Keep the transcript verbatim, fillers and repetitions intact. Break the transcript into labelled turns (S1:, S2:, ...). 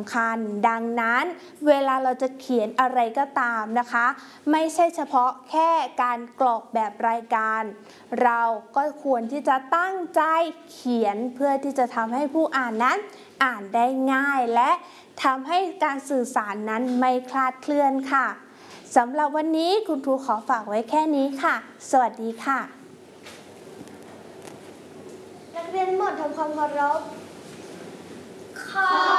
S1: ำคัญดังนั้นเวลาเราจะเขียนอะไรก็ตามนะคะไม่ใช่เฉพาะแค่การกรอกแบบรายการเราก็ควรที่จะตั้งใจเขียนเพื่อที่จะทำให้ผู้อ่านนั้นอ่านได้ง่ายและทำให้การสื่อสารนั้นไม่คลาดเคลื่อนค่ะสำหรับวันนี้คุณครูขอฝากไว้แค่นี้ค่ะสวัสดีค่ะ
S2: นักเรียนทั้งหมดทำความเคารพขอ